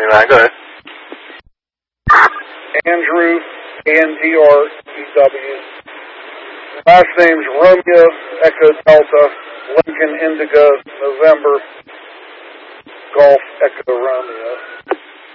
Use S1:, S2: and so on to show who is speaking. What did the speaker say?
S1: 79, go ahead.
S2: Andrew, ANDREW. Last name's Romeo, Echo Delta, Lincoln Indigo, November, Golf, Echo Romeo.